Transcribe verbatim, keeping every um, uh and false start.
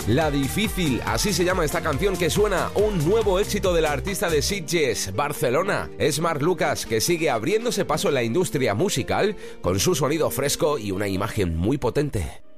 La Difícil, así se llama esta canción que suena, un nuevo éxito de la artista de Sitges, Barcelona. Es Marc Lucas, que sigue abriéndose paso en la industria musical con su sonido fresco y una imagen muy potente.